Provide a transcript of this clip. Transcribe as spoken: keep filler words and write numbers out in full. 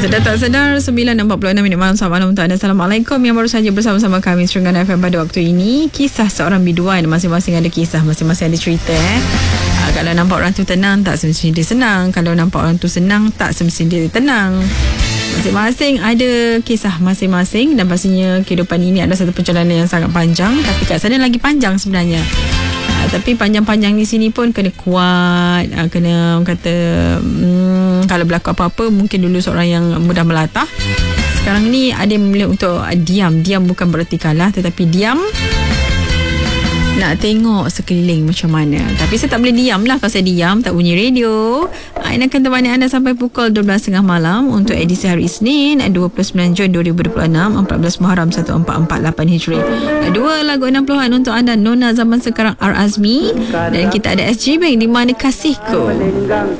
Sedar tak sedar, sembilan empat puluh enam minit malam. Selamat malam untuk anda. Assalamualaikum. Yang baru saja bersama-sama kami Serengana F M pada waktu ini. Kisah seorang biduan, masing-masing ada kisah, masing-masing ada cerita eh. uh, Kalau nampak orang tu tenang, tak semestinya dia senang. Kalau nampak orang tu senang, tak semestinya dia tenang. Masing-masing ada kisah masing-masing. Dan pastinya kehidupan ini adalah satu perjalanan yang sangat panjang. Tapi kat sana lagi panjang sebenarnya. Uh, tapi panjang-panjang di sini pun kena kuat, uh, kena orang kata hmm, kalau berlaku apa-apa, mungkin dulu seorang yang mudah melatah. Sekarang ni ada yang memilih untuk uh, diam. Diam bukan berarti kalah, tetapi diam nak tengok sekeliling macam mana. Tapi saya tak boleh diam lah. Kalau saya diam, tak bunyi radio. Aina akan temani anda sampai pukul dua belas tiga puluh malam untuk edisi hari Isnin dua puluh sembilan Jun dua ribu dua puluh enam, empat belas Muharram seribu empat ratus empat puluh lapan Hijri. Dua lagu enam puluhan untuk anda, Nona zaman sekarang R. Azmi. Dan kita ada S G Bank, Di Mana Kasihku.